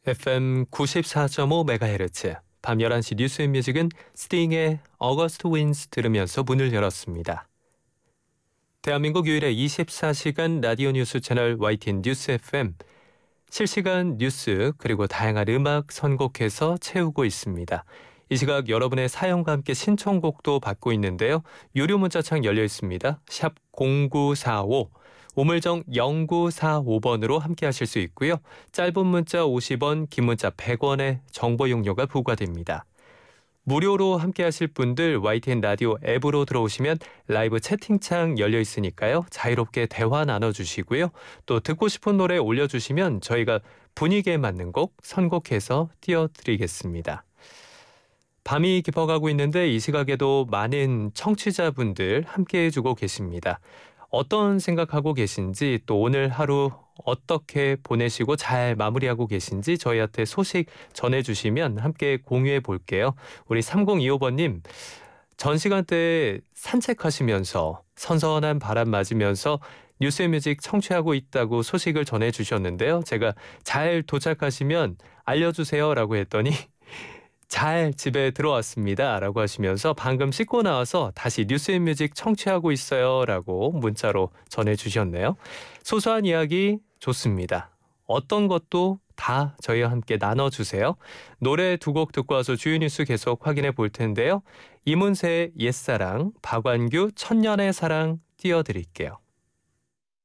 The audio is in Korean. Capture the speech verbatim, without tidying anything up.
에프엠 구십사 점 오 메가헤르츠 밤 열한 시 뉴스앤뮤직은 스팅의 어거스트 윈즈 들으면서 문을 열었습니다. 대한민국 유일의 이십사 시간 라디오 뉴스 채널 와이티엔 뉴스 에프엠, 실시간 뉴스 그리고 다양한 음악 선곡해서 채우고 있습니다. 이 시각 여러분의 사연과 함께 신청곡도 받고 있는데요. 유료 문자창 열려 있습니다. 샵 공구사오, 우물정 영구사오 번으로 함께 하실 수 있고요. 짧은 문자 오십 원, 긴 문자 백 원의 정보 용료가 부과됩니다. 무료로 함께 하실 분들 와이티엔 라디오 앱으로 들어오시면 라이브 채팅창 열려 있으니까요. 자유롭게 대화 나눠주시고요. 또 듣고 싶은 노래 올려주시면 저희가 분위기에 맞는 곡 선곡해서 띄워드리겠습니다. 밤이 깊어가고 있는데 이 시각에도 많은 청취자분들 함께해 주고 계십니다. 어떤 생각하고 계신지, 또 오늘 하루 어떻게 보내시고 잘 마무리하고 계신지 저희한테 소식 전해주시면 함께 공유해 볼게요. 우리 삼공이오 번님, 전 시간대에 산책하시면서 선선한 바람 맞으면서 뉴스앤뮤직 청취하고 있다고 소식을 전해주셨는데요. 제가 잘 도착하시면 알려주세요 라고 했더니 잘 집에 들어왔습니다 라고 하시면서 방금 씻고 나와서 다시 뉴스앤뮤직 청취하고 있어요 라고 문자로 전해주셨네요. 소소한 이야기 좋습니다. 어떤 것도 다 저희와 함께 나눠주세요. 노래 두 곡 듣고 와서 주요 뉴스 계속 확인해 볼 텐데요. 이문세의 옛사랑, 박완규 천년의 사랑 띄워드릴게요.